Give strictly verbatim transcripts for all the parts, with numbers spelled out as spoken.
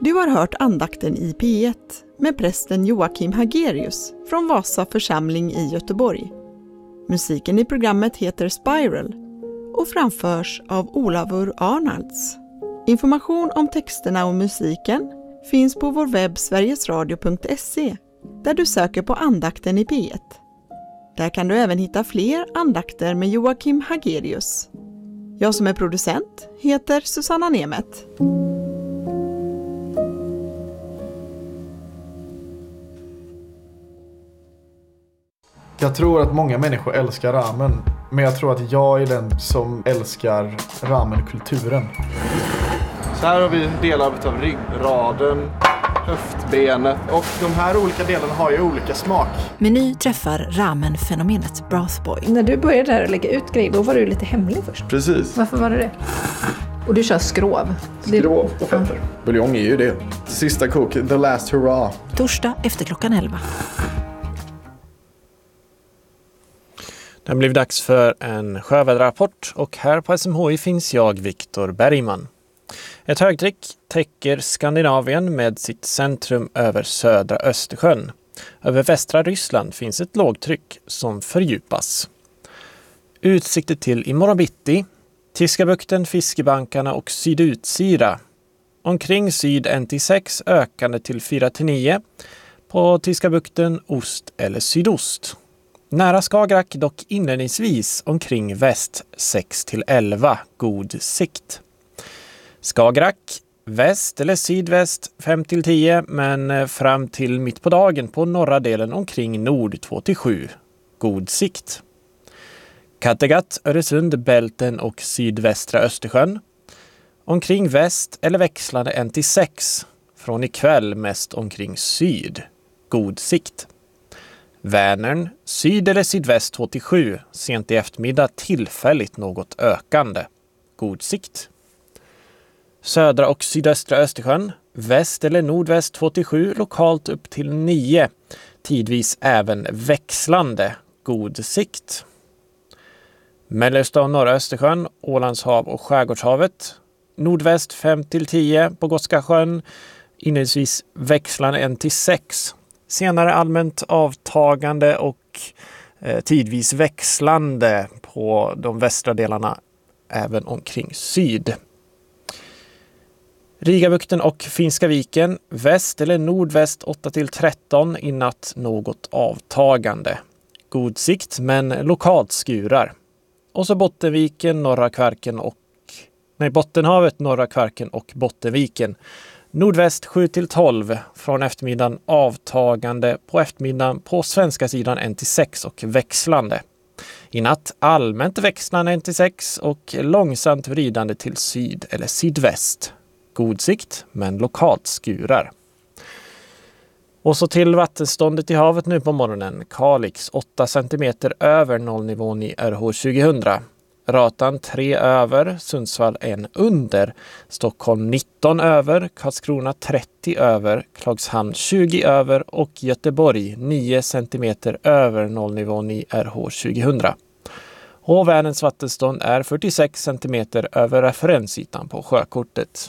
Du har hört andakten i P ett med prästen Joakim Hagerius från Vasa församling i Göteborg. Musiken i programmet heter Spiral och framförs av Olavur Arnalds. Information om texterna och musiken finns på vår webb sverigesradio punkt se där du söker på andakten i P ett. Där kan du även hitta fler andakter med Joakim Hagerius. Jag som är producent heter Susanna Nemet. Jag tror att många människor älskar ramen, men jag tror att jag är den som älskar ramenkulturen. Så här har vi delar av ryggraden, höftbenet, och de här olika delarna har ju olika smak. Meny träffar ramen-fenomenet Brothboy. När du började där och lägga ut grejer, då var du lite hemlig först. Precis. Varför var det det? Och du kör skrov. Skrov och pepper. Buljong är ju det. Sista kok, the last hurrah. Torsdag efter klockan elva. Det har blivit dags för en sjöväderrapport och här på S M H I finns jag, Viktor Bergman. Ett högtryck täcker Skandinavien med sitt centrum över södra Östersjön. Över västra Ryssland finns ett lågtryck som fördjupas. Utsikter till imorgon bitti, Tyska bukten, Fiskebankarna och Sydutsira. Omkring syd en till sex, ökande till fyra till nio. På Tyska bukten ost eller sydost. Nära Skagerrak dock inledningsvis omkring väst sex till elva, god sikt. Skagerrak, väst eller sydväst fem till tio, men fram till mitt på dagen på norra delen omkring nord två till sju, god sikt. Kattegatt, Öresund, Bälten och sydvästra Östersjön. Omkring väst eller växlande en till sex, från ikväll mest omkring syd, god sikt. Vänern, syd eller sydväst två till sju, sent i eftermiddag tillfälligt något ökande, god sikt. Södra och sydöstra Östersjön, väst eller nordväst två till sju, lokalt upp till nio, tidvis även växlande, god sikt. Mellersta och norra Östersjön, Ålandshav och Skärgårdshavet, nordväst fem till tio på Gotska sjön, inledningsvis växlande en till sex. Senare allmänt avtagande och eh, tidvis växlande på de västra delarna även omkring syd. Rigabukten och Finska viken, väst eller nordväst åtta till tretton, i natt något avtagande. God sikt men lokalt skurar. Och så Bottenviken, norra Kvarken och nej, Bottenhavet, norra Kvarken och Bottenviken. Nordväst sju till tolv, från eftermiddagen avtagande, på eftermiddagen på svenska sidan en till sex och växlande. I natt allmänt växlande en till sex och långsamt vridande till syd eller sydväst. God sikt men lokalt skurar. Och så till vattenståndet i havet nu på morgonen. Kalix åtta centimeter över nollnivån i R H tjugohundra. Ratan tre över, Sundsvall en under, Stockholm nitton över, Karlskrona trettio över, Klagshamn tjugo över och Göteborg nio centimeter över nollnivån i R H tjugohundra. Och Vänerns vattenstånd är fyrtiosex centimeter över referensytan på sjökortet.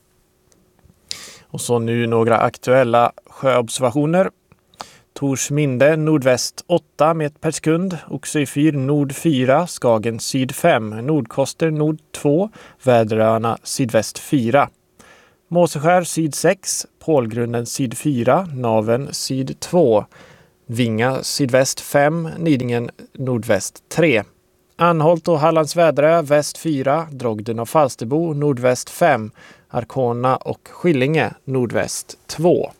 Och så nu några aktuella sjöobservationer. Torsminde nordväst åtta meter per sekund, Oxö fyr nord fyra, Skagen syd fem, Nordkoster nord två, Väderöarna sydväst fyra. Måseskär syd sex, Pålgrunden syd fyra, Naven syd två, Vinga sydväst fem, Nidingen nordväst tre. Anholt och Hallands Väderö väst fyra, Drogden och Falsterbo nordväst fem, Arkona och Skillinge nordväst två.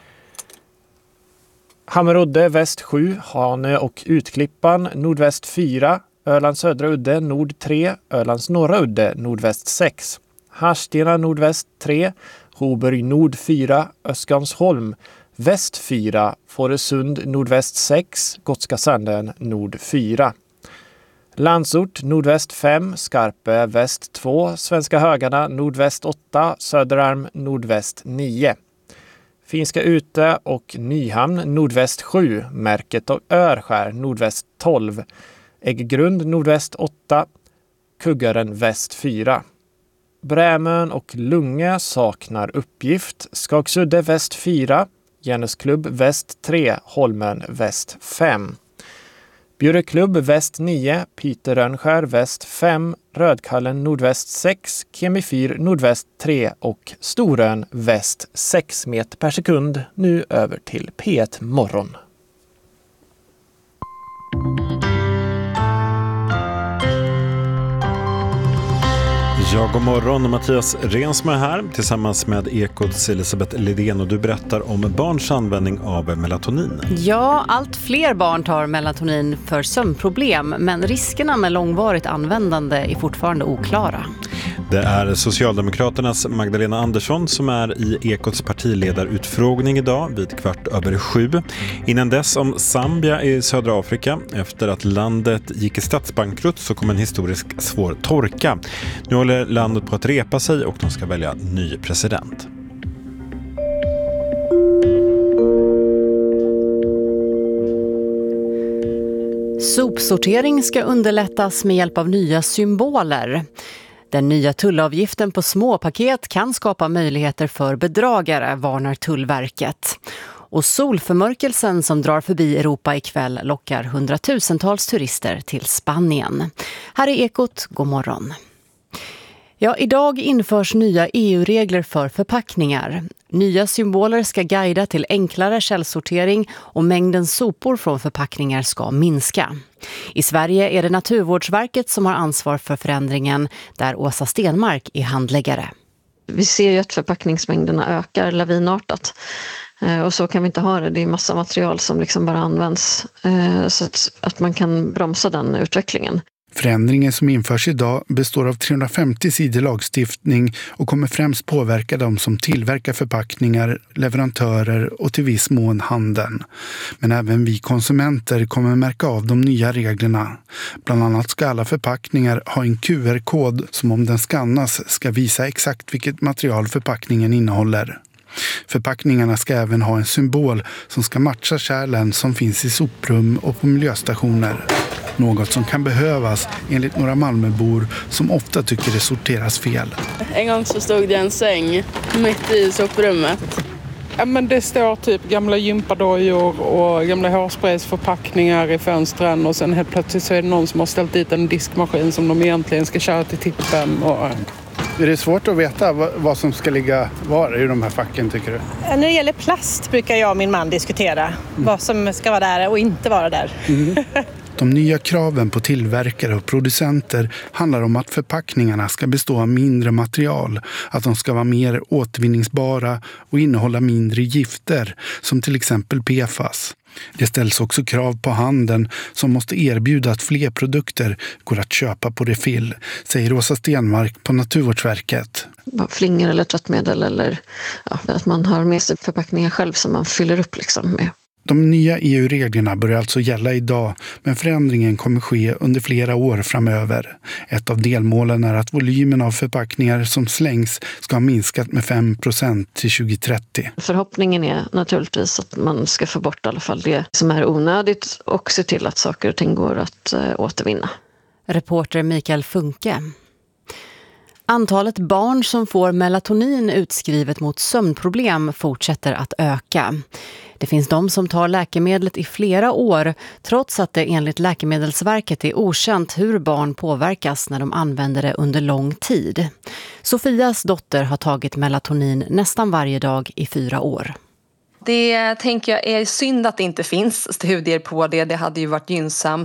Hammerudde väst sju, Hanö och Utklippan nordväst fyra, Ölands södra udde nord tre, Ölands norra udde nordväst sex, Harstena nordväst tre, Hoburg nord fyra, Öskansholm väst fyra, Fårösund nordväst sex, Gotska Sandön nord fyra. Landsort nordväst fem, Skarpe väst två, Svenska Högarna nordväst åtta, Söderarm nordväst nio. Finska Ute och Nyhamn nordväst sju, Märket och Örskär nordväst tolv, Ägggrund nordväst åtta, Kuggaren väst fyra. Brämön och Lunge saknar uppgift. Skagsudde väst fyra, Järnesklubb väst tre, Holmen väst fem. Bjureklubb väst nio, Peter Rönnskär väst fem, Rödkallen nordväst sex, Kemifyr nordväst tre och Storön väst sex meter per sekund. Nu över till P ett morgon. Ja, god morgon. Mattias Rensmar här tillsammans med Ekots Elisabeth Lidén, och du berättar om barns användning av melatonin. Ja, allt fler barn tar melatonin för sömnproblem, men riskerna med långvarigt användande är fortfarande oklara. Det är Socialdemokraternas Magdalena Andersson som är i Ekots partiledarutfrågning idag vid kvart över sju. Innan dess om Zambia i södra Afrika. Efter att landet gick i statsbankrutt så kom en historisk svår torka. Nu håller landet på att repa sig och de ska välja ny president. Sopsortering ska underlättas med hjälp av nya symboler. Den nya tullavgiften på småpaket kan skapa möjligheter för bedragare, varnar Tullverket. Och solförmörkelsen som drar förbi Europa ikväll lockar hundratusentals turister till Spanien. Här är Ekot, god morgon. Ja, idag införs nya E U-regler för förpackningar. Nya symboler ska guida till enklare källsortering och mängden sopor från förpackningar ska minska. I Sverige är det Naturvårdsverket som har ansvar för förändringen, där Åsa Stenmark är handläggare. Vi ser ju att förpackningsmängderna ökar lavinartat. Och så kan vi inte ha det. Det är massa material som liksom bara används så att, att man kan bromsa den utvecklingen. Förändringen som införs idag består av trehundrafemtio sidor lagstiftning och kommer främst påverka de som tillverkar förpackningar, leverantörer och till viss mån handeln. Men även vi konsumenter kommer märka av de nya reglerna. Bland annat ska alla förpackningar ha en Q R-kod som om den skannas ska visa exakt vilket material förpackningen innehåller. Förpackningarna ska även ha en symbol som ska matcha kärlen som finns i soprum och på miljöstationer. Något som kan behövas enligt några Malmöbor som ofta tycker det sorteras fel. En gång så stod det en säng mitt i soprummet. Ja, men det står typ gamla gympadojor och gamla hårspraysförpackningar i fönstren, och sen helt plötsligt så är det någon som har ställt dit en diskmaskin som de egentligen ska köra till tippen. Och... Är det svårt att veta vad som ska ligga var i de här facken, tycker du? När det gäller plast brukar jag och min man diskutera mm. vad som ska vara där och inte vara där. Mm. De nya kraven på tillverkare och producenter handlar om att förpackningarna ska bestå av mindre material, att de ska vara mer återvinningsbara och innehålla mindre gifter, som till exempel P F A S. Det ställs också krav på handeln som måste erbjuda att fler produkter går att köpa på refill, säger Åsa Stenmark på Naturvårdsverket. Flingor eller tvättmedel eller ja, att man har med sig förpackningar själv som man fyller upp liksom med. De nya E U-reglerna börjar alltså gälla idag, men förändringen kommer ske under flera år framöver. Ett av delmålen är att volymen av förpackningar som slängs ska ha minskat med fem procent till tjugohundratrettio. Förhoppningen är naturligtvis att man ska få bort i alla fall det som är onödigt och se till att saker och ting går att äh, återvinna. Reporter Mikael Funke. Antalet barn som får melatonin utskrivet mot sömnproblem fortsätter att öka. Det finns de som tar läkemedlet i flera år, trots att det enligt Läkemedelsverket är okänt hur barn påverkas när de använder det under lång tid. Sofias dotter har tagit melatonin nästan varje dag i fyra år. Det tänker jag är synd att det inte finns studier på det. Det hade ju varit gynnsamt.